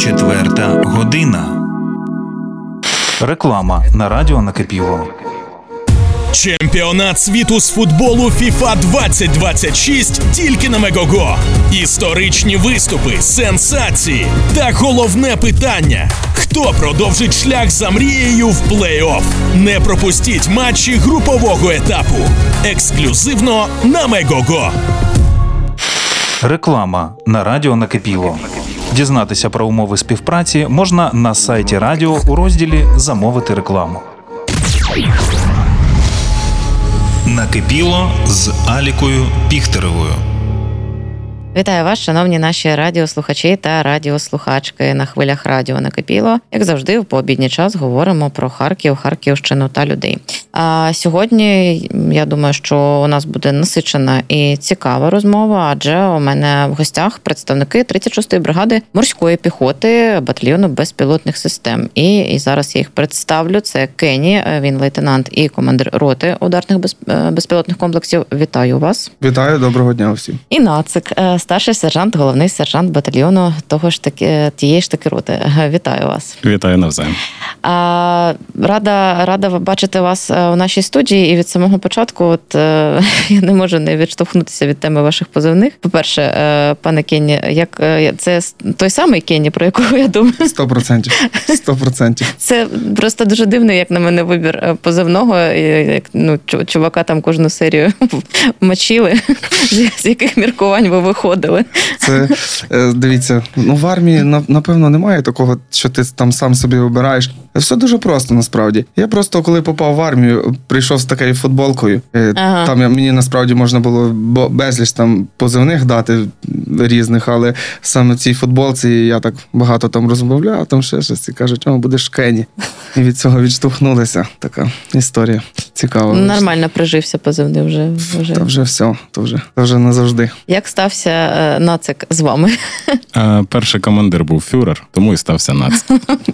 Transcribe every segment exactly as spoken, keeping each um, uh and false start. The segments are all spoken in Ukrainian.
Четверта година. Реклама на радіо Накипіло. Чемпіонат світу з футболу FIFA двадцять двадцять шість тільки на Мегого. Історичні виступи, сенсації та головне питання – хто продовжить шлях за мрією в плей-офф? Не пропустіть матчі групового етапу. Ексклюзивно на Мегого. Реклама на радіо Накипіло. Дізнатися про умови співпраці можна на сайті радіо у розділі «Замовити рекламу». Накипіло з Алікою Піхтеревою. Вітаю вас, шановні наші радіослухачі та радіослухачки на хвилях радіо Накипіло. Як завжди, в пообідній час говоримо про Харків, Харківщину та людей. А сьогодні, я думаю, що у нас буде насичена і цікава розмова, адже у мене в гостях представники тридцять шостої бригади морської піхоти батальйону безпілотних систем. І, і зараз я їх представлю. Це Кені, він лейтенант і командир роти ударних безпілотних комплексів. Вітаю вас. Вітаю, доброго дня всім. І Нацик, старший сержант, головний сержант батальйону того ж таки, тієї ж таки роти. Вітаю вас. Вітаю навзаєм. А, рада, рада бачити вас у нашій студії, і від самого початку от, я не можу не відштовхнутися від теми ваших позивних. По-перше, пане Кені, як, це той самий Кені, про якого я думаю? Сто процентів. Сто процентів. Це просто дуже дивний, як на мене, вибір позивного. Як, ну, чувака там кожну серію мочили, з яких міркувань ви виходили. Це, дивіться, ну в армії, напевно, немає такого, що ти там сам собі обираєш. Все дуже просто, насправді. Я просто, коли попав в армію, прийшов з такою футболкою. Ага. Там мені, насправді, можна було безліч там позивних дати різних, але саме в цій футболці я так багато там розмовляв, там ще щось, і кажуть, о, будеш Кені. І від цього відштовхнулися. Така історія цікава. Нормально прижився позивний вже. вже. Та вже все, то вже, то вже назавжди. Як стався е, Нацик з вами? А, перший командир був фюрер, тому і стався Нацик.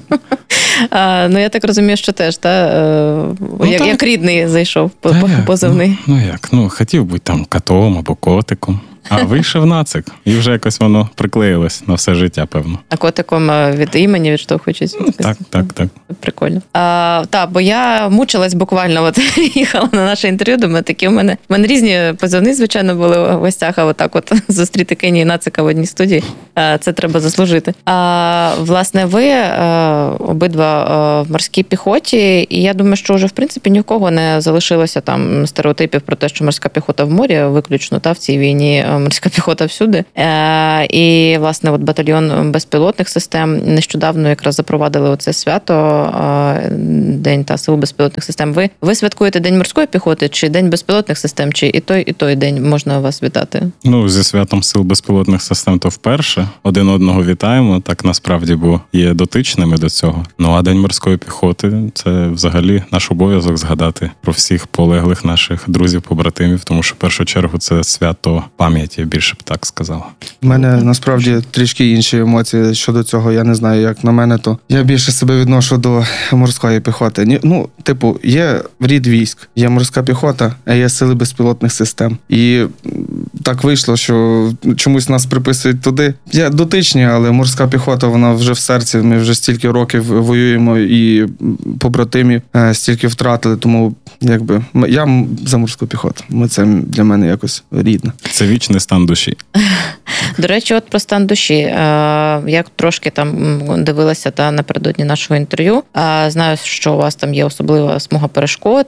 А, ну, я так розумію, що теж, та, е, ну, як, як рідний зайшов по, по, позивний. Ну, ну як, ну хотів бути там котом або котиком. А вийшов Нацик, і вже якось воно приклеїлось на все життя, певно. А котиком від імені відштовхуючись? Ну, так, так, так. Прикольно. А, так, бо я мучилась буквально, от їхала на наше інтерв'ю, думаю, такі у мене, у мене різні позивні, звичайно, були в гостях, а отак от зустріти Кені і Нацика в одній студії, це треба заслужити. А, власне, ви обидва в морській піхоті, і я думаю, що вже, в принципі, ні в кого не залишилося там стереотипів про те, що морська піхота в морі виключно, та в цій війні морська піхота всюди. Е, і, власне, от батальйон безпілотних систем нещодавно якраз запровадили оце свято, е, День та сил безпілотних систем. Ви, ви святкуєте День морської піхоти чи День безпілотних систем, чи і той, і той день можна вас вітати? Ну, зі святом сил безпілотних систем то вперше. Один одного вітаємо, так насправді, бо є дотичними до цього. Ну, а День морської піхоти – це взагалі наш обов'язок згадати про всіх полеглих наших друзів-побратимів, тому що в першу чергу це свято пам'яті. Я більше б так сказав. У мене, насправді, трішки інші емоції щодо цього. Я не знаю, як на мене, то я більше себе відношу до морської піхоти. Ну, типу, є рід військ, є морська піхота, а є сили безпілотних систем. І так вийшло, що чомусь нас приписують туди. Я дотичні, але морська піхота, вона вже в серці. Ми вже стільки років воюємо і побратимів стільки втратили, тому якби я за морську піхоту. Це для мене якось рідно. Це вічний стан душі. До речі, от про стан душі. Я трошки там дивилася та напередодні нашого інтерв'ю. Знаю, що у вас там є особлива смуга перешкод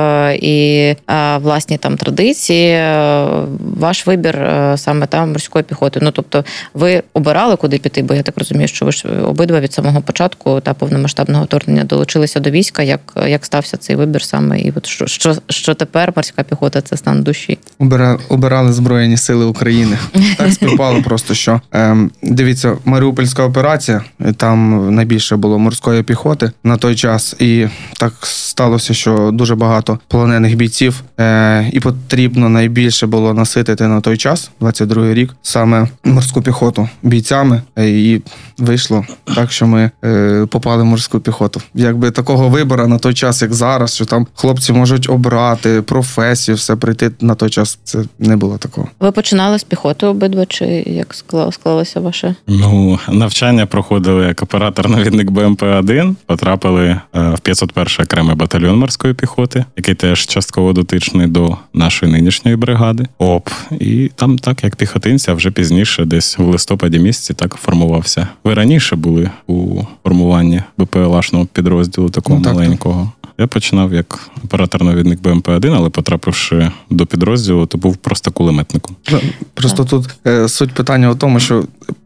і власні там традиції. Ваш вибір саме там морської піхоти. Ну, тобто, ви обирали, куди піти, бо я так розумію, що ви ж обидва від самого початку та повномасштабного вторгнення долучилися до війська. Як, як стався цей вибір саме? І от що, що, що тепер морська піхота – це стан душі? Обира, обирали Збройні сили України. Так співпало просто, що ем, дивіться, Маріупольська операція, там найбільше було морської піхоти на той час, і так сталося, що дуже багато полонених бійців, е, і потрібно найбільше було наситити на той час, двадцять другий рік, саме морську піхоту бійцями, е, і вийшло так, що ми е, попали в морську піхоту. Якби такого вибору на той час, як зараз, що там хлопці можуть обрати професію, все прийти на той час, це не було такого. Ви починали з піхоти обидва, чи як склало- склалося ваше? Ну, навчання проходили як оператор-навідник Б М П один, потрапили е, в п'ятсот перший окремий батальйон морської піхоти, який теж частково дотичний до нашої нинішньої бригади. ОП. І там так, як піхотинці, а вже пізніше, десь в листопаді місяці так формувався. Ви раніше були у формуванні Б П Л-шного підрозділу такого Ну, так, маленького. Я починав як оператор-навідник Б М П один, але потрапивши до підрозділу, то був просто кулеметником. Ну, Просто тут е, суть питання в тому, що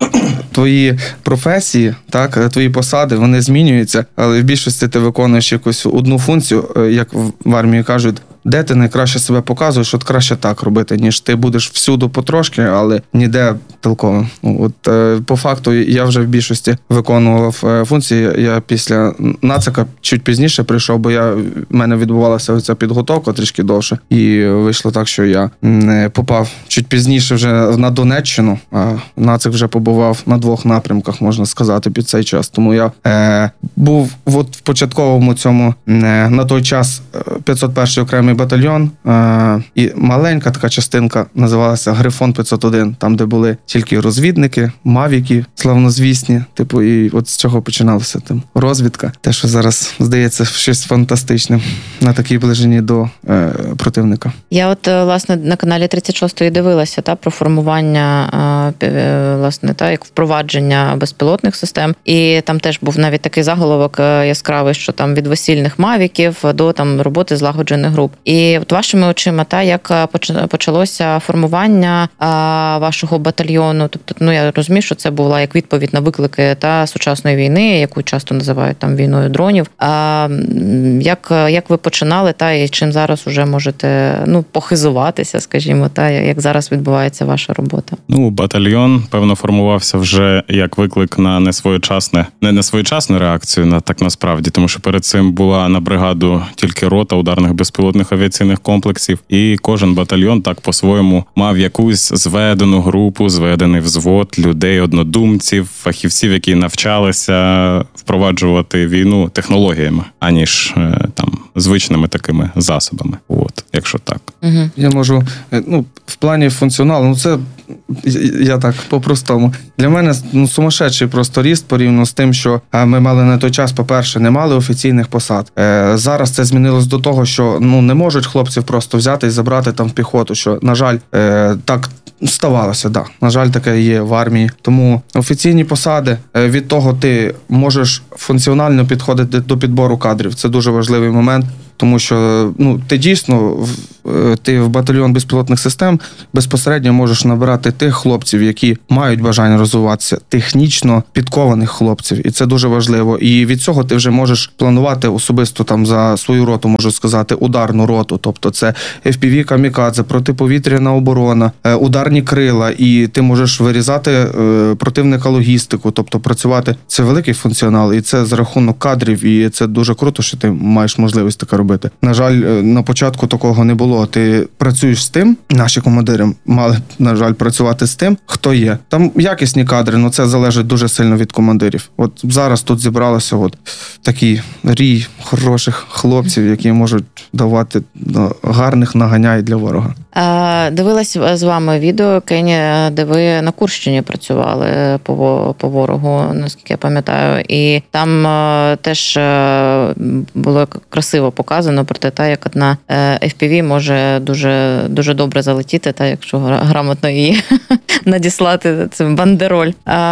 твої професії, так, е, твої посади, вони змінюються, але в більшості ти виконуєш якусь одну функцію, е, як в в армії кажуть, де ти найкраще себе показуєш, от краще так робити, ніж ти будеш всюди потрошки, але ніде толково. Ну, от е, по факту я вже в більшості виконував е, функції. Я після нацика чуть пізніше прийшов, бо я в мене відбувалася ця підготовка трішки довше, і вийшло так, що я м, попав чуть пізніше вже на Донеччину, а нацик вже побував на двох напрямках, можна сказати, під цей час. Тому я е, був от в початковому цьому е, на той час е, п'ятсот перший окремий батальйон, е, і маленька така частинка називалася Грифон п'ятсот один, там, де були тільки розвідники, мавіки, славнозвісні, типу, і от з цього починалася там розвідка. Те, що зараз здається щось фантастичне на такій ближині до е, противника. Я от, е, власне, на каналі тридцять шостої дивилася та, про формування, е, пі- е, власне, та, як впровадження безпілотних систем. І там теж був навіть такий заголовок е, яскравий, що там від весільних мавіків до там роботи злагоджених груп. І от вашими очима, та, як е, поч- почалося формування е, вашого батальйону, тобто, ну, я розумію, що це була як відповідь на виклики та сучасної війни, яку часто називають там війною дронів. А м, як, як ви починали, та і чим зараз уже можете, ну, похизуватися, скажімо, та як зараз відбувається ваша робота? Ну, батальйон, певно, формувався вже як виклик на несвоєчасне, не несвоєчасну реакцію, на так насправді, тому що перед цим була на бригаду тільки рота ударних безпілотних авіаційних комплексів, і кожен батальйон так по-своєму мав якусь зведену групу, зведений взвод людей, однодумців, фахівців, які навчалися впроваджувати війну технологіями, аніж е, там звичними такими засобами. От, якщо так. Угу. Я можу, е, ну, в плані функціоналу, ну це я так по-простому. Для мене ну, сумасшедший просто ріст порівняно з тим, що е, ми мали на той час, по-перше, не мали офіційних посад. Е, зараз це змінилось до того, що ну не можуть хлопців просто взяти і забрати там в піхоту, що, на жаль, е, так ставалося, да. На жаль, таке є в армії. Тому офіційні посади, е, від того ти можеш функціонально підходити до підбору кадрів. Це дуже важливий момент. Тому що ну ти дійсно в- е, ти в батальйон безпілотних систем безпосередньо можеш набирати тих хлопців, які мають бажання розвиватися, технічно підкованих хлопців, і це дуже важливо. І від цього ти вже можеш планувати особисто там за свою роту, можу сказати, ударну роту. Тобто це еф пі ві камікадзе, протиповітряна оборона, е, ударні крила, і ти можеш вирізати е, противника логістику, тобто працювати. Це великий функціонал, і це за рахунок кадрів, і це дуже круто, що ти маєш можливість таке робити. На жаль, е, на початку такого не було. Ти працюєш з тим, наші командири мали, на жаль, працювати з тим, хто є. Там якісні кадри, але це залежить дуже сильно від командирів. От зараз тут зібралося от такий рій хороших хлопців, які можуть давати ну, гарних наганяй для ворога. Е, Дивилась з вами відео, Кені, де ви на Курщині працювали по, во- по ворогу, наскільки я пам'ятаю. І там е, теж е, було красиво показано про те, та, як одна е, еф пі ві може дуже, дуже добре залетіти, та, якщо гра- грамотно її надіслати, це бандероль.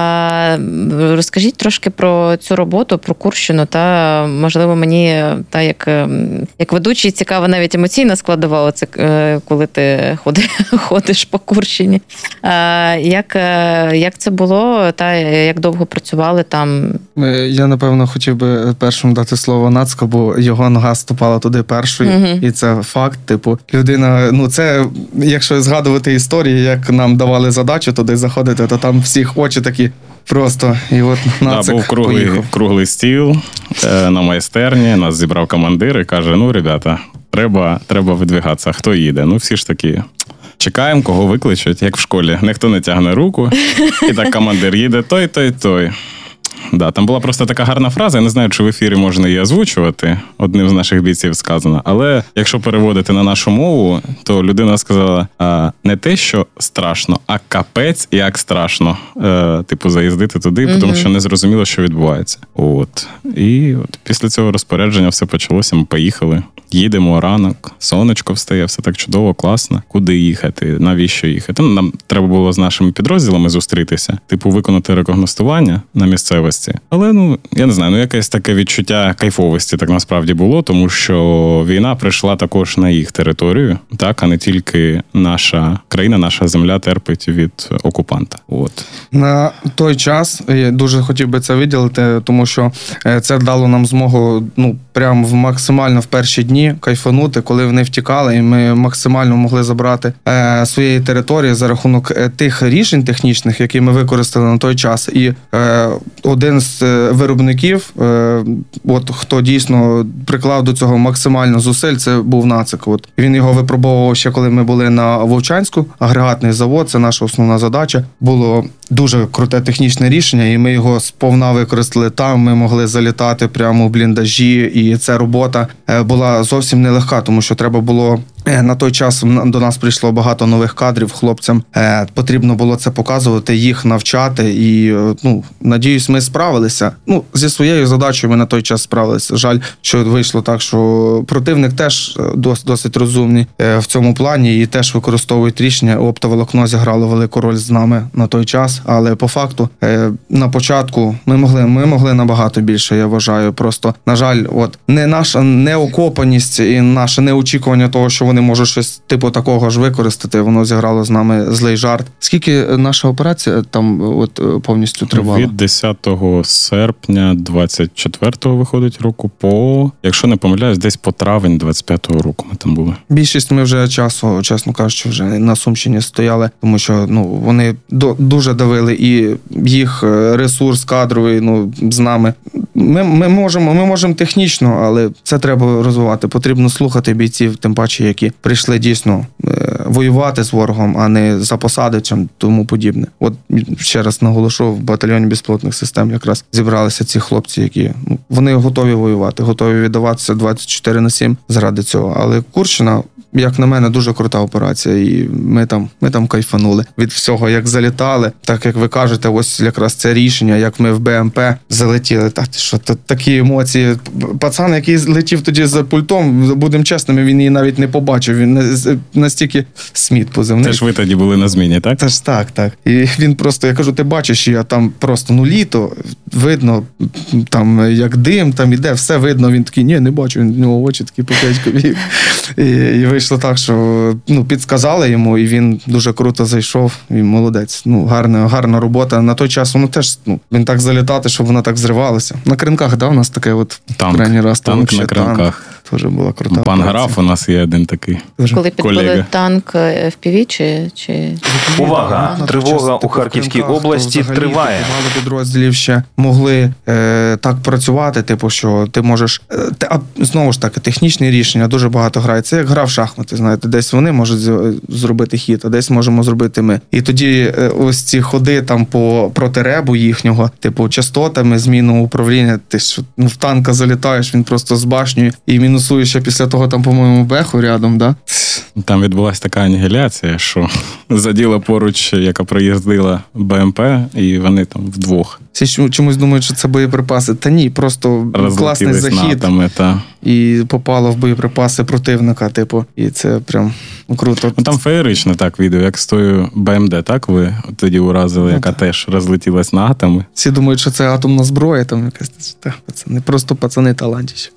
А, розкажіть трошки про цю роботу, про Курщину, та, можливо, мені, та, як, ем, як ведучий, цікава навіть емоційна складова, оце, е, коли ти ходи, ходиш по Курщині. А, як, е, як це було, та, як довго працювали там? Е, Я, напевно, хотів би першим дати слово Нацько, бо його нога ступала туди першою, Мгм. і це факт. Типу, людина, ну це, якщо згадувати історії, як нам давали задачу туди заходити, то там всіх очі такі просто, і от Да, Нацик був круглий, поїхав. круглий стіл е, на майстерні, нас зібрав командир і каже, ну, ребята, треба, треба видвигатися, хто їде? Ну, всі ж такі, чекаємо, кого викличуть, як в школі. Ніхто не тягне руку, і так командир їде той, той, той. Да, там була просто така гарна фраза, я не знаю, чи в ефірі можна її озвучувати, одним з наших бійців сказано, але якщо переводити на нашу мову, то людина сказала а, не те, що страшно, а капець, як страшно, е, типу, заїздити туди, mm-hmm. тому що не зрозуміло, що відбувається. От. І от після цього розпорядження все почалося, ми поїхали. Їдемо ранок, сонечко встає, все так чудово, класно. Куди їхати, навіщо їхати? Ну, нам треба було з нашими підрозділами зустрітися, типу виконати рекогностування на місцевості. Але, ну, я не знаю, ну якесь таке відчуття кайфовості так насправді було, тому що війна прийшла також на їх територію, так, а не тільки наша країна, наша земля терпить від окупанта. От. На той час я дуже хотів би це виділити, тому що це дало нам змогу, ну, прям в максимально в перші дні кайфанути, коли вони втікали, і ми максимально могли забрати е, своєї території за рахунок е, тих рішень технічних, які ми використали на той час. І е, один з е, виробників, е, от хто дійсно приклав до цього максимально зусиль, це був Нацик. От він його випробовував ще, коли ми були на Вовчанську, агрегатний завод, це наша основна задача. Було дуже круте технічне рішення, і ми його сповна використали там. Ми могли залітати прямо в бліндажі, і ця робота е, була зовсім нелегка, тому що треба було на той час до нас прийшло багато нових кадрів, хлопцям е, потрібно було це показувати, їх навчати, і ну надіюсь, ми справилися. Ну зі своєю задачею ми на той час справилися. Жаль, що вийшло так, що противник теж дос, досить розумний е, в цьому плані і теж використовують рішення. Оптоволокно зіграло велику роль з нами на той час, але по факту е, на початку ми могли, ми могли набагато більше. Я вважаю, просто на жаль, от не наша неокопаність і наше неочікування того, що вони можуть щось типу такого ж використати, воно зіграло з нами злий жарт. Скільки наша операція там от повністю тривала? Від десятого серпня двадцять четвертого виходить року по, якщо не помиляюсь, десь по травень двадцять п'ятого року ми там були. Більшість ми вже часу, чесно кажучи, вже на Сумщині стояли, тому що ну вони до, дуже давили, і їх ресурс кадровий, ну з нами. Ми, ми можемо, ми можемо технічно, але це треба розвивати. Потрібно слухати бійців, тим паче, які прийшли дійсно е, воювати з ворогом, а не за посадичем, тому подібне. От ще раз наголошу, в батальйоні безпілотних систем якраз зібралися ці хлопці, які ну, вони готові воювати, готові віддаватися двадцять чотири на сім заради цього. Але Курщина, як на мене, дуже крута операція, і ми там, ми там кайфанули від всього, як залітали, так як ви кажете, ось якраз це рішення, як ми в БМП залетіли. Та що то такі емоції. Пацан, який летів тоді за пультом, будемо чесними, він її навіть не побачив. Він настільки Сміт позивний. Це ж ви тоді були на зміні, так? Це ж так, так. І він просто, я кажу, ти бачиш, я там просто, ну, літо, видно, там, як дим, там іде, все видно. Він такий, ні, не бачу, він, в нього очі такі покечкові. І, і вийшло так, що, ну, підсказали йому, і він дуже круто зайшов, і молодець. Ну, гарна, гарна робота. На той час воно теж, ну, він так залітати, щоб воно так зривалося. На кринках, да, у нас таке от танк, крайній раз. Танк на кринках. Теж була крута. Пан Граф у нас є один такий. Коли підбили колега. танк еф пі ві чи... чи... Увага! Тривога у Харківській області триває. Мало підрозділів ще могли е, так працювати, типу, що ти можеш... Е, те, а, знову ж таки, технічні рішення дуже багато грають. Це як гра в шахмати, знаєте. Десь вони можуть з, зробити хід, а десь можемо зробити ми. І тоді е, ось ці ходи там по протиребу їхнього, типу, частотами, зміну управління. Ти що, ну, в танка залітаєш, він просто з башнею і мінусує ще після того там, по-моєму, беху рядом, да? Там відбулася така анігіляція, що заділа поруч, яка проїздила БМП, і вони там вдвох. Всі чомусь думають, що це боєприпаси. Та ні, просто класний захід. Натами, та. І попало в боєприпаси противника, типу, і це прям круто. Ну, там феєрично так відео, як з тою БМД, так ви тоді уразили, ну, яка так. теж розлетілась на атоми. Всі думають, що це атомна зброя, там якась, та, пацани, просто пацани талантіші.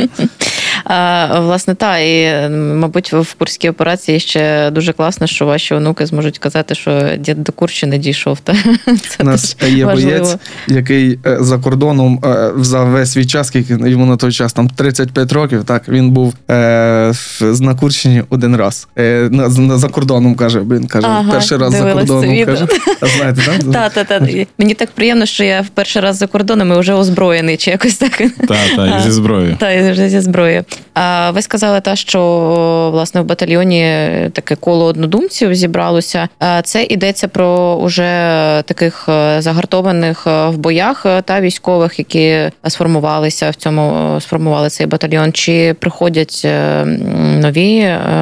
А, власне, та, і, мабуть, в Курській операції ще дуже класно, що ваші онуки зможуть казати, що дід до Курщини дійшов. Та? Це у нас є важливо. боєць, який за кордоном за весь свій час, скільки йому на той час, там тридцять п'ять років, так, він був е, на Курщині один раз. Е, на, за кордоном, каже, він каже, ага, перший раз за кордоном, каже. А знаєте, так? Так, так, так. Мені так приємно, що я в перший раз за кордоном і вже озброєний, чи якось так. Так, так, і зі зброєю. Так, і вже зі зброєю. А ви сказали те, що власне в батальйоні таке коло однодумців зібралося. А це йдеться про уже таких загартованих в боях та військових, які сформувалися в цьому, сформували цей батальйон. Чи приходять нові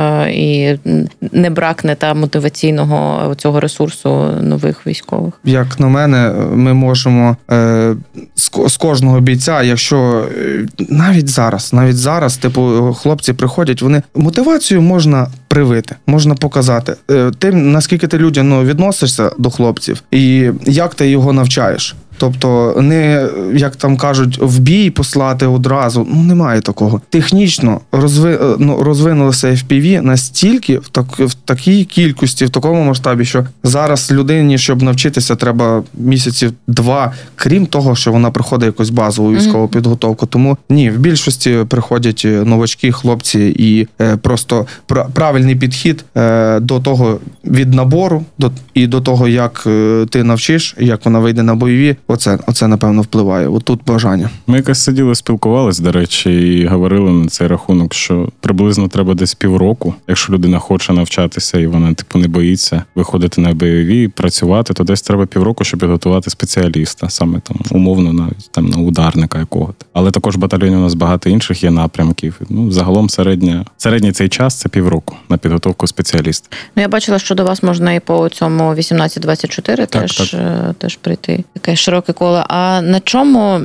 і не бракне та мотиваційного цього ресурсу нових військових? Як на мене, ми можемо е, з, з кожного бійця, якщо е, навіть зараз, навіть зараз, типу, хлопці приходять, вони мотивацію можна привити, можна показати. Е, тим, наскільки ти людяно відносишся до хлопців і як ти його навчаєш. Тобто не, як там кажуть, в бій послати одразу, ну немає такого. Технічно розви, ну, розвинулося еф пі ві настільки, в, так, в такій кількості, в такому масштабі, що зараз людині, щоб навчитися, треба місяців два, крім того, що вона проходить якусь базову військову mm-hmm. підготовку. Тому ні, в більшості приходять новачки, хлопці, і е, просто пр- правильний підхід е, до того від набору до, і до того, як е, ти навчиш, як вона вийде на бойові. Оце, оце, напевно, впливає. От тут бажання. Ми якось сиділи, спілкувалися, до речі, і говорили на цей рахунок, що приблизно треба десь півроку, якщо людина хоче навчатися і вона, типу, не боїться виходити на бойові, працювати, то десь треба півроку, щоб підготувати спеціаліста, саме там, умовно, навіть там на ударника якого-то. Але також в батальйоні у нас багато інших є напрямків. Ну, загалом середня, середній цей час – це півроку на підготовку спеціаліста. Ну, я бачила, що до вас можна і по цьому вісімнадцять двадцять чотири так, теж, так. теж прийти. Таке широке коло. А на чому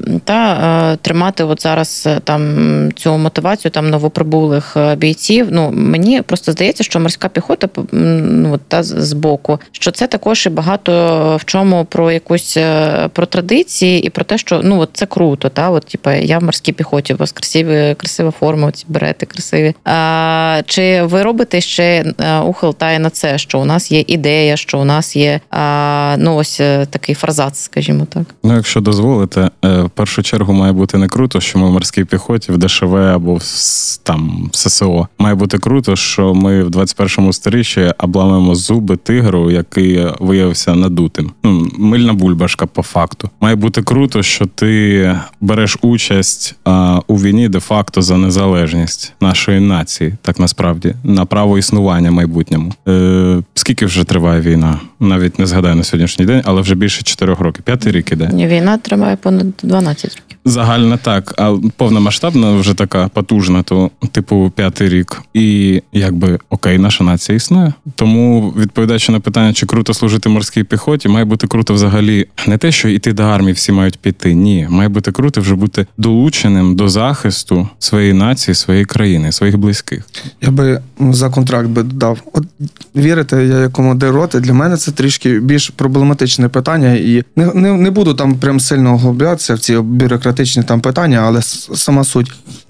та тримати от зараз там цю мотивацію там новоприбулих бійців? Ну, мені просто здається, що морська піхота, ну, та з боку, що це також і багато в чому про якусь про традиції і про те, що ну от це круто, та от типу, я в морській піхоті, у вас красиві, красива форма, ці берети красиві. А, чи ви робите ще ухил та й на це, що у нас є ідея, що у нас є а, ну ось такий фразац, скажімо так? Ну, якщо дозволите, в першу чергу має бути не круто, що ми в морській піхоті, в де ше ве або в, там, в ес ес о. Має бути круто, що ми в двадцять першому сторіччі обламуємо зуби тигру, який виявився надутим. Ну, мильна бульбашка по факту. Має бути круто, що ти береш участь а, у війні де-факто за незалежність нашої нації, так насправді, на право існування майбутньому. Е, скільки вже триває війна? Навіть не згадаю на сьогоднішній день, але вже більше чотирьох років. П'ятий рік іде. Війна триває понад дванадцять років. Загальна так, а повномасштабна вже така потужна, то типу п'ятий рік. І якби окей, наша нація існує. Тому, відповідаючи на питання, чи круто служити морській піхоті, має бути круто взагалі не те, що йти до армії всі мають піти. Ні, має бути круто вже бути долученим до захисту своєї нації, своєї країни, своїх близьких. Я би за контракт би додав. От вірите, я як командир роти, для мене це трішки більш проблематичне питання, і не, не, не буду там прям сильно углублятися в ці бюрократичні там питання, але сама суть.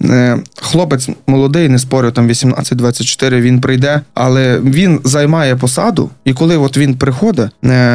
Хлопець молодий, не спорю, там вісімнадцять двадцять чотири, він прийде, але він займає посаду, і коли от він приходить,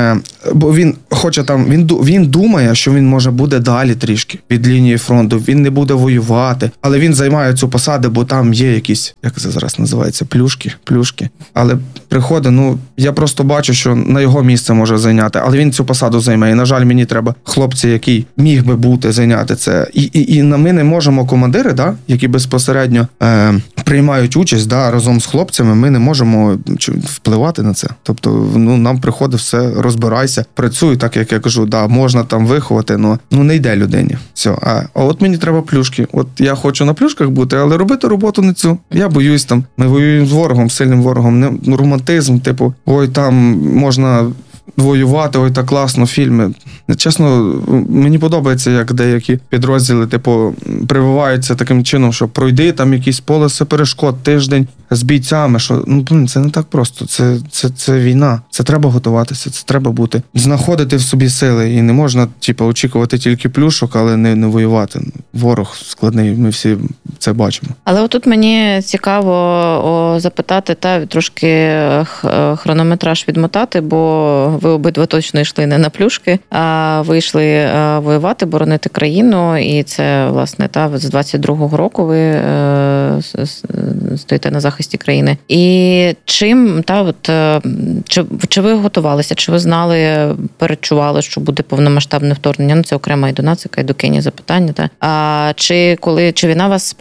бо він хоче там, він, він думає, що він може буде далі трішки від лінії фронту, він не буде воювати, але він займає цю посаду, бо там є якісь, як це зараз називається, плюшки, плюшки. Але приходить, ну, я просто бачу, що на його місце може зайняти, але він цю посаду займе. І, на жаль, мені треба хлопці, який міг би бути, зайняти це. І, і, і ми не можемо, командири, да, які безпосередньо е, приймають участь, да, разом з хлопцями, ми не можемо впливати на це. Тобто, ну, нам приходить все, розбирайся, працюй, так як я кажу, да, можна там виховати, але ну, не йде людині. Все. А, а от мені треба плюшки. От я хочу на плюшках бути, але робити роботу не цю. Я боюсь там. Ми воюємо з ворогом, сильним ворогом. Не, романтизм, типу, ой, там можна воювати, ой, так класно, фільми. Чесно, мені подобається, як деякі підрозділи, типу, прививаються таким чином, що пройди там якісь полоси перешкод, тиждень з бійцями, що, ну, блин, це не так просто, це, це, це війна, це треба готуватися, це треба бути, знаходити в собі сили, і не можна, типу, очікувати тільки плюшок, але не, не воювати. Ворог складний, ми всі це бачимо. Але отут мені цікаво о, запитати, та трошки хронометраж відмотати, бо ви обидва точно йшли не на плюшки, а ви йшли воювати, боронити країну, і це, власне, та з двадцять другого року ви е, стоїте на захисті країни. І чим, та, от, чи, чи ви готувалися, чи ви знали, передчували, що буде повномасштабне вторгнення? Ну, це окремо і до нацика, і до Кені запитання. Та? А чи коли, чи війна вас повномасштабно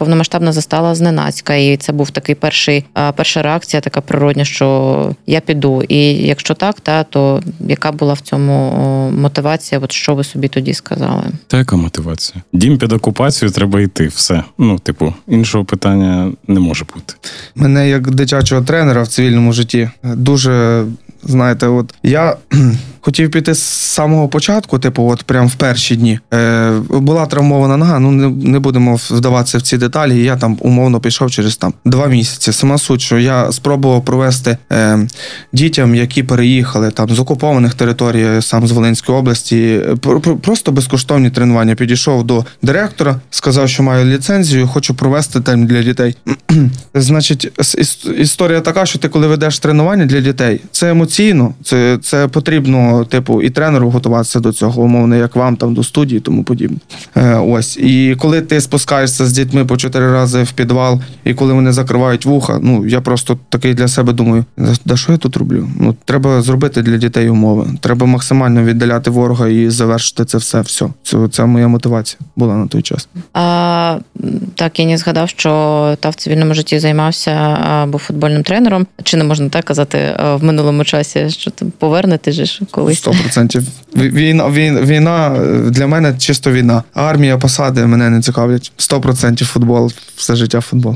повномасштабна застала зненацька, і це був такий перший, перша реакція, така природня, що я піду. І якщо так, та, то яка була в цьому мотивація, от що ви собі тоді сказали? Та яка мотивація? Дім під окупацію, треба йти, все. Ну, типу, іншого питання не може бути. Мене як дитячого тренера в цивільному житті дуже, знаєте, от я хотів піти з самого початку, типу, от прям в перші дні. Е, була травмована нога, ну не, не будемо вдаватися в ці деталі, і я там умовно пішов через там два місяці. Сама суть, що я спробував провести е, дітям, які переїхали там з окупованих територій, сам з Волинської області, про, про, просто безкоштовні тренування. Підійшов до директора, сказав, що маю ліцензію, хочу провести там для дітей. Значить, історія така, що ти коли ведеш тренування для дітей, це емоційно, це, це потрібно, типу, і тренеру готуватися до цього, умовно, як вам там до студії і тому подібне. Е, ось. І коли ти спускаєшся з дітьми по чотири рази в підвал, і коли вони закривають вуха, ну, я просто такий для себе думаю, да що я тут роблю? Ну, треба зробити для дітей умови. Треба максимально віддаляти ворога і завершити це все. все. Це, це моя мотивація була на той час. А, так, я не згадав, що та в цивільному житті займався, а, був футбольним тренером. Чи не можна так казати в минулому часі, що там повернете ж колись? Сто процентів. Війна, війна, війна для мене чисто війна. Армія, посади мене не цікавлять. Сто процентів футбол, все життя футбол.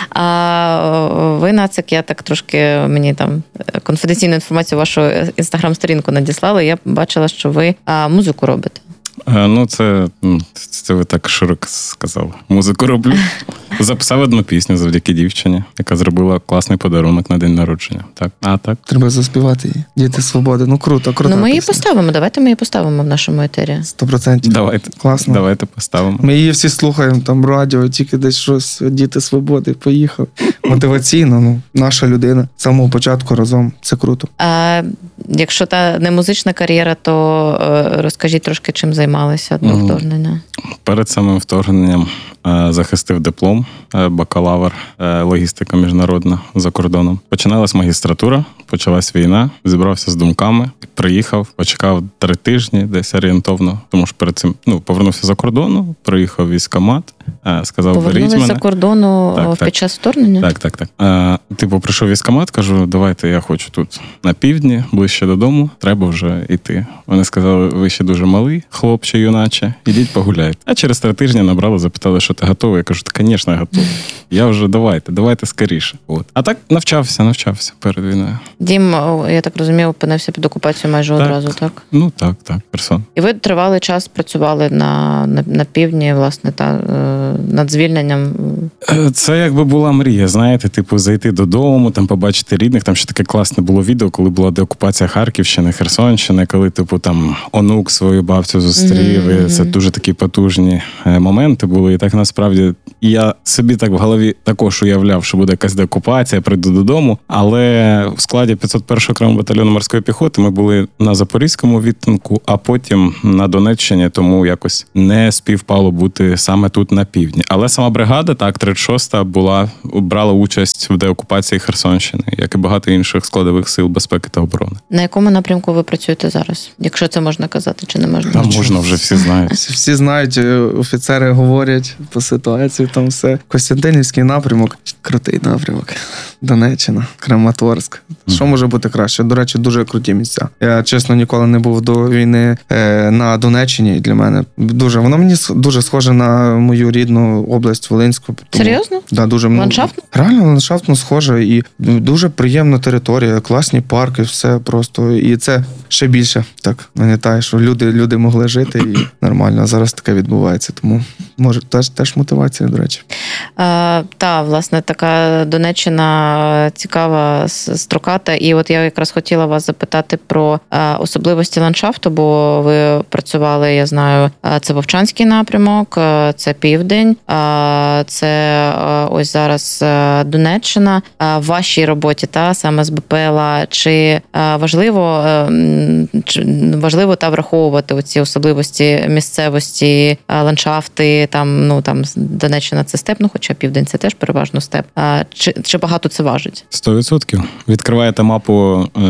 А ви, Нацик, я так трошки, мені там конфіденційну інформацію вашу інстаграм-сторінку надіслали, я бачила, що ви а, музику робите. Ну, це, це ви так широко сказали. Музику роблю. Записав одну пісню завдяки дівчині, яка зробила класний подарунок на день народження. Так, а так. Треба заспівати її. Діти свободи. Ну, круто, круто. Ну, ми її поставимо. Давайте ми її поставимо в нашому етері. Сто процентів. Давайте. Класно. Давайте поставимо. Ми її всі слухаємо, там радіо, тільки десь щось, Діти свободи, поїхав. Мотиваційно, ну, наша людина. З самого початку разом. Це круто. А якщо та не музична кар'єра, то е, розкажіть трошки, чим займалися до вторгнення. Перед самим вторгненням е, захистив диплом, е, бакалавр, е, логістика міжнародна за кордоном. Починалась магістратура, почалась війна, зібрався з думками, приїхав, почекав три тижні, десь орієнтовно, тому що перед цим, ну, повернувся за кордону, приїхав військкомат, е, сказав, беріть мене. Повернулись за кордону так, під так. час вторгнення? Так, так, так. Е, типу, прийшов військкомат, кажу, давайте я хочу тут на півдні, ближче додому, треба вже йти. Вони сказали, ви ще дуже малий, хлопче, юначе, ідіть погуляйте. А через три тижні набрали, запитали, що ти готовий? Я кажу, та, звісно, я готовий. Я вже, давайте, давайте скоріше. От. А так навчався, навчався перед війною. Дім, я так розумію, опинився під окупацією майже Так. одразу, так? Ну, так, так, Херсон. І ви тривалий час працювали на, на, на півдні, власне, та, е, над звільненням. Це якби була мрія, знаєте, типу, зайти додому, там побачити рідних. Там ще таке класне було відео, коли була деокупація Харківщини, Херсонщини, коли, типу, там онук свою бабцю зустрів. Mm-hmm. І це дуже такі потужні моменти були. І так насправді я собі так в голові також уявляв, що буде якась деокупація, прийду додому. Але в складі п'ятсот першого окремого батальйону морської піхоти ми були на Запорізькому відтинку, а потім на Донеччині, тому якось не співпало бути саме тут на півдні. Але сама бригада, так, тридцять шоста, була, брала участь в деокупації Херсонщини, як і багато інших складових сил безпеки та оборони. На якому напрямку ви працюєте зараз? Якщо це можна казати, чи не можна? Там можна, вже всі знають. Всі, всі знають, офіцери говорять по ситуації, там все. Костянтинівський напрямок, крутий напрямок. Донеччина, Краматорськ. Що може бути краще? До речі, дуже круті місця. Я, чесно, ніколи не був до війни е, на Донеччині, і для мене дуже, воно мені дуже схоже на мою рідну область Волинську. Тому, серйозно? Да, дуже, ландшафтно? Реально ландшафтно схоже, і дуже приємна територія, класні парки, все просто. І це ще більше так пам'ятаю, що люди, люди могли жити і нормально. А зараз таке відбувається, тому може теж, теж мотивація, до речі. А, та, власне, така Донеччина цікава, строката. І от я якраз хотіла вас запитати про а, особливості ландшафту, бо ви працювали, я знаю, це Вовчанський напрямок, це Південь, а, це а, ось зараз Донеччина. А в вашій роботі, та, саме з БПЛА, чи а, важливо, чи важливо та враховувати оці особливості місцевості, ландшафти, там, ну там Донеччина це степ, ну хоча Південь це теж переважно степ. А чи, чи багато це важить? Сто відсотків. Відкриваєте мапу е,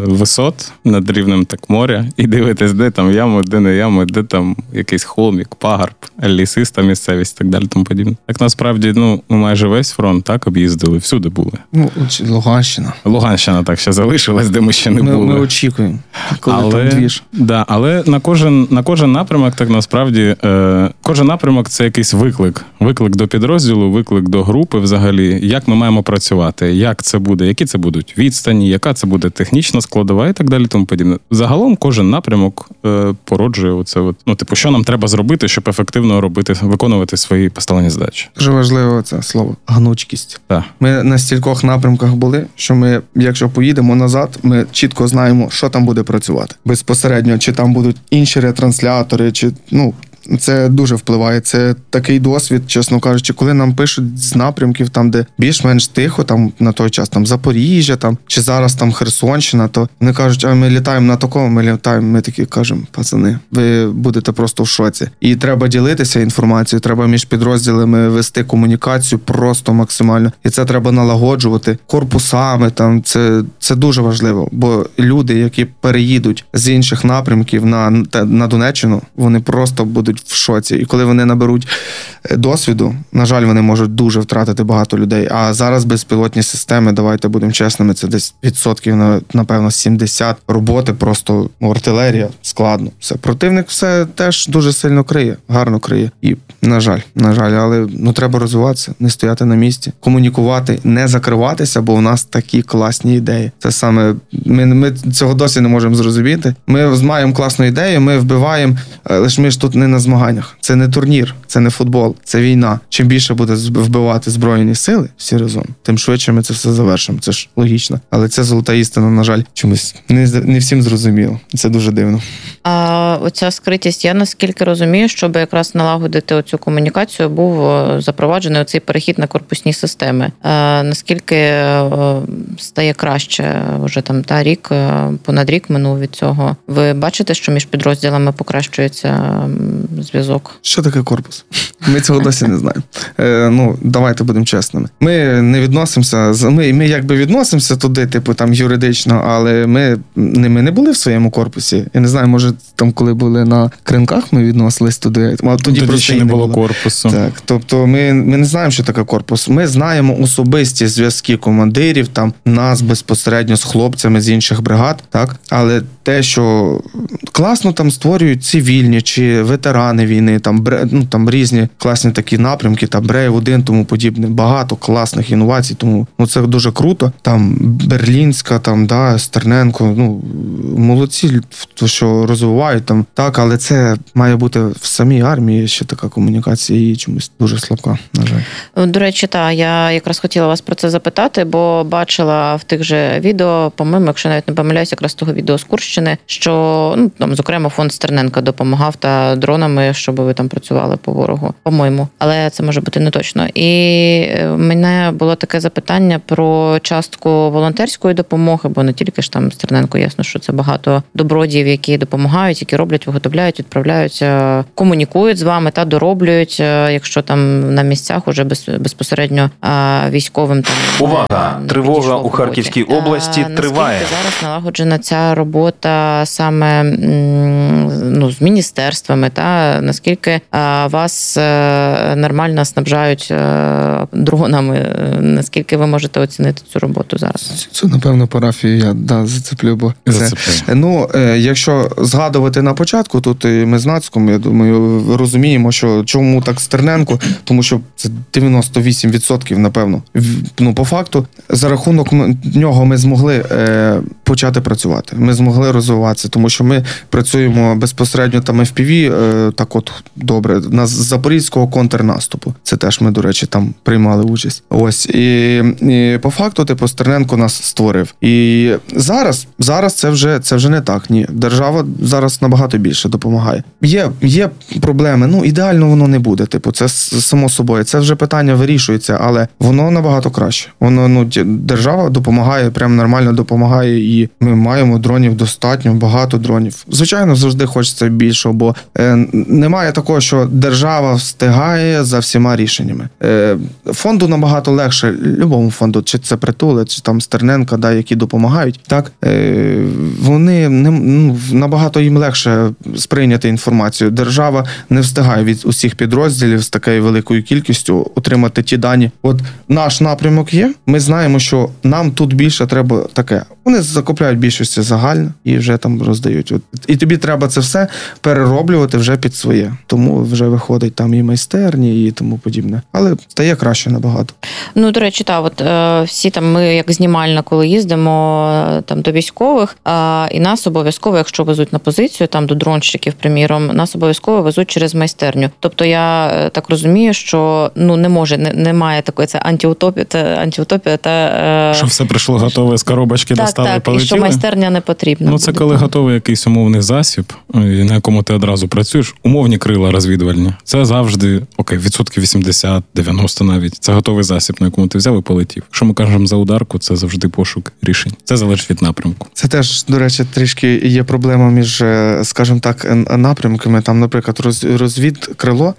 висот над рівнем так моря і дивитесь, де там ями, де не ями, де там якийсь холмік, пагорб, лісиста місцевість і так далі, тому подібне. Так насправді, ну, ми майже весь фронт так об'їздили, всюди були. Ну, чи Луганщина. Луганщина так ще залишилась, де ми ще не Ми, були. ми очікуємо, коли але, там двіж. Да, але на кожен, на кожен напрямок, так насправді, е, кожен напрямок це якийсь виклик. Виклик до підрозділу, виклик до групи взагалі. Як ми маємо працювати, як це буде, які це будуть відстані, яка це буде технічна складова і так далі, тому подібне. Загалом кожен напрямок е, породжує оце, от, ну, типу, що нам треба зробити, щоб ефективно робити, виконувати свої поставлені задачі. Дуже важливо це слово гнучкість. Так. Ми на стількох напрямках були, що ми, якщо поїдемо назад, ми чітко знаємо, що там буде працювати. Безпосередньо, чи там будуть інші ретранслятори, чи, ну, це дуже впливає. Це такий досвід, чесно кажучи, коли нам пишуть з напрямків, там, де більш-менш тихо, там на той час там Запоріжжя, там чи зараз там Херсонщина, то вони кажуть, а ми літаємо на такому, ми літаємо. Ми такі кажемо, пацани, ви будете просто в шоці. І треба ділитися інформацією, треба між підрозділами вести комунікацію просто максимально. І це треба налагоджувати корпусами. Там це, це дуже важливо, бо люди, які переїдуть з інших напрямків на, на Донеччину, вони просто будуть в шоці. І коли вони наберуть досвіду, на жаль, вони можуть дуже втратити багато людей. А зараз безпілотні системи, давайте будемо чесними, це десь відсотків, напевно, сімдесят роботи, просто ну, артилерія, складно. Все. Противник все теж дуже сильно криє, гарно криє. І, на жаль, на жаль, але ну, треба розвиватися, не стояти на місці, комунікувати, не закриватися, бо у нас такі класні ідеї. Це саме, ми, ми цього досі не можемо зрозуміти. Ми маємо класну ідею, ми вбиваємо, але ж ми ж тут не на змаганнях. Це не турнір, це не футбол, це війна. Чим більше буде вбивати Збройні сили всі разом, тим швидше ми це все завершимо. Це ж логічно. Але це золота істина, на жаль, чомусь не, не всім зрозуміло. Це дуже дивно. А оця скритість, я наскільки розумію, щоб якраз налагодити оцю комунікацію, був запроваджений оцей перехід на корпусні системи. А наскільки стає краще вже там та рік, понад рік минув від цього. Ви бачите, що між підрозділами покращується зв'язок? Що таке корпус? Ми цього досі не знаємо. Е, ну, давайте будемо чесними. Ми не відносимося, ми, ми якби відносимося туди, типу, там, юридично, але ми не, ми не були в своєму корпусі. Я не знаю, може, там, коли були на кринках, ми відносились туди. А тоді, тоді просто ще не було корпусу. Так, тобто ми, ми не знаємо, що таке корпус. Ми знаємо особисті зв'язки командирів, там, нас безпосередньо з хлопцями з інших бригад, так? Але те, що класно там створюють цивільні чи ветерани війни, там, ну, там різні класні такі напрямки, там Бреєв один, тому подібне, багато класних інновацій, тому ну, це дуже круто. Там Берлінська, там, да, Стерненко, ну, молодці, то, що розвивають там, так, але це має бути в самій армії ще така комунікація і чомусь дуже слабка, на жаль. До речі, так, я якраз хотіла вас про це запитати, бо бачила в тих же відео, по-моєму, якщо навіть не помиляюсь, якраз того відео з Курщини, що, ну, там, зокрема, фонд Стерненка допомагав та дронами, щоб ви там працювали по ворогу, по-моєму. Але це може бути не точно. І в мене було таке запитання про частку волонтерської допомоги, бо не тільки ж там Стерненко, ясно, що це багато добродіїв, які допомагають, які роблять, виготовляють, відправляють, комунікують з вами та дороблюють, якщо там на місцях уже безпосередньо військовим там. Увага! Тривога у Харківській області а, триває. Наскільки зараз налагоджена ця робота саме ну, з міністерствами, та наскільки а, вас а, нормально снабжають а, дронами, наскільки ви можете оцінити цю роботу зараз? Це, напевно, парафію я да, зацеплю, бо це... Зацеплю. Ну, е, якщо згадувати на початку, тут і ми з Нацьком, я думаю, розуміємо, що чому так Стерненко, тому що це дев'яносто вісім відсотків, напевно. Ну, по факту, за рахунок нього ми змогли е, почати працювати. Ми змогли розвиватися, тому що ми працюємо безпосередньо там еф пі ві, е, так от, добре, на Запорізького контрнаступу. Це теж ми, до речі, там приймали участь. Ось і, і по факту, типу, Стерненко нас створив. І зараз, зараз це вже це вже не так. Ні, держава зараз набагато більше допомагає. Є, є проблеми. Ну ідеально воно не буде. Типу, це само собою. Це вже питання вирішується, але воно набагато краще. Воно ну держава допомагає, прям нормально допомагає, і ми маємо дронів достатньо, багато дронів. Звичайно, завжди хочеться більшого, бо е, немає такого, що держава встигає за всіма рішеннями. Е, фонду набагато легше, любому фонду, чи це Притули, чи там Стерненка, да, які допомагають. Так е, вони не ну, набагато їм легше сприйняти інформацію. Держава не встигає від усіх підрозділів з такою великою кількістю отримати ті дані. От наш напрямок є. Ми знаємо, що нам тут більше треба таке. Вони закупляють більшості загально і вже там роздають. От. І тобі треба це все перероблювати вже під своє. Тому вже виходить там і майстерні, і тому подібне. Але стає краще набагато. Ну, до речі, так, от е, всі там ми як знімальна, коли їздимо е, там до військових, е, і нас обов'язково, якщо везуть на позицію, там до дронщиків, приміром, нас обов'язково везуть через майстерню. Тобто я е, так розумію, що ну не може, не, немає такої, це антиутопія, це антиутопія та е, що все прийшло готове з коробочки, так, достали, так, полетіли. І що майстерня не потрібна. Ну, це буде. коли готовий якийсь умовний засіб, на якому ти одразу працюєш, умовні крила розвідувальні. Це завжди, окей, відсотків вісімдесят дев'яносто навіть. Це готовий засіб, на якому ти взяв і полетів. Якщо ми кажемо за ударку, це завжди пошук рішень. Це залежить від напрямку. Це теж, до речі, трішки є проблема між, скажімо так, напрямками. Там, наприклад, розвідкрило,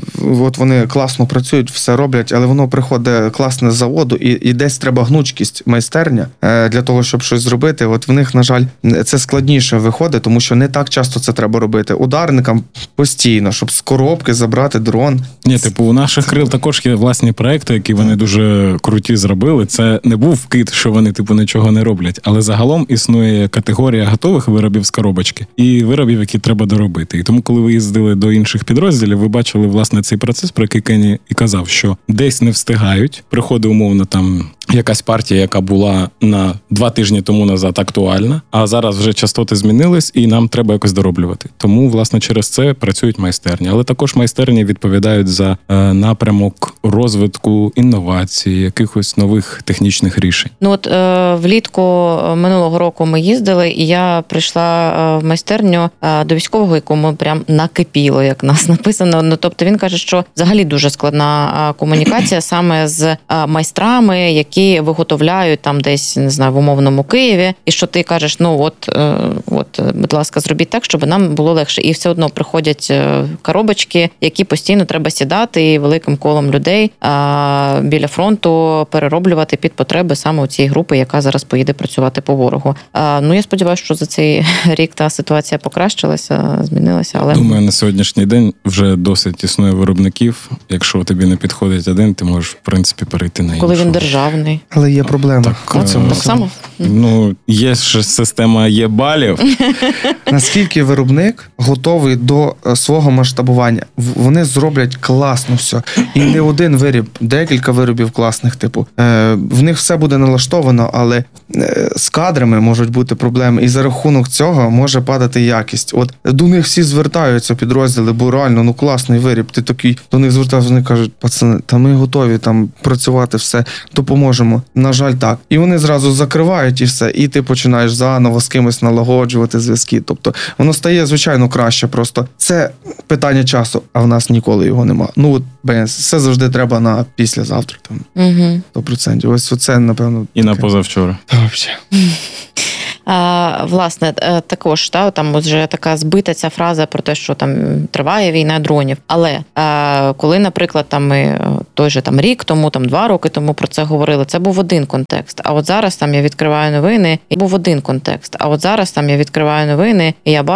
от вони класно працюють, все роблять, але воно приходить класне з заводу, і, і десь треба гнучкість майстерня для того, щоб щось зробити. От в них, на жаль, це складніше виходить, тому що не так часто це треба робити. Ударникам постійно, щоб з коробки забрати дрон. Ні, типу, у наших крил також є власні проекти, які вони дуже круті зробили. Це не був вкид, що вони, типу, нічого не роблять. Але загалом існує категорія готових виробів з коробочки і виробів, які треба доробити. І тому, коли ви їздили до інших підрозділів, ви бачили, власне, цей процес, про який Кенні і казав, що десь не встигають, приходить умовно там якась партія, яка була на два тижні тому назад актуальна, а зараз вже частоти змінились, і нам треба якось дороблювати. Тому, власне, через це працюють майстерні. Але також майстерні відповідають за е, напрямок розвитку інновацій, якихось нових технічних рішень. Ну от е, влітку минулого року ми їздили, і я прийшла е, в майстерню е, до військового, якому прям накипіло, як нас написано. Ну, тобто він каже, що взагалі дуже складна е, комунікація саме з е, майстрами, які виготовляють там десь, не знаю, в умовному Києві, і що ти кажеш, ну от, е, от, будь ласка, зробіть так, щоб нам було легше. І все одно приходять е, коробочки, які постійно треба сідати і великим колом людей е, біля фронту перероблювати під потреби саме у цієї групи, яка зараз поїде працювати по ворогу. Е, ну, я сподіваюся, що за цей рік та ситуація покращилася, змінилася, але... Думаю, на сьогоднішній день вже досить існує виробників. Якщо тобі не підходить один, ти можеш, в принципі, перейти на іншого. Коли він державний. Але є проблема. Так, На цьому. Так само? Ну, є ж система є балів. Наскільки виробник готовий до свого масштабування? В- Вони зроблять класно все. І не один виріб, декілька виробів класних, типу. Е, в них все буде налаштовано, але е, з кадрами можуть бути проблеми. І за рахунок цього може падати якість. От до них всі звертаються підрозділи, бо реально, ну класний виріб. Ти такий, до них звертався, вони кажуть, пацани, та ми готові там працювати, все, допоможемо. На жаль, так. І вони зразу закривають і все, і ти починаєш заново з кимось налагоджувати зв'язки. Тобто воно стає, звичайно, краще. Просто це питання часу, а в нас ніколи його нема. Ну от, без, все завжди треба на післязавтра, там, Угу. сто відсотків. Ось оце, напевно, І на таке. позавчора. Та, взагалі. А, власне, е, також та, там вже така збита ця фраза про те, що там триває війна дронів. Але е, коли, наприклад, там ми е, той же там рік тому, там два роки тому про це говорили, це був один контекст. А от зараз там я відкриваю новини, і був один контекст. А от зараз там я відкриваю новини, і я бачу,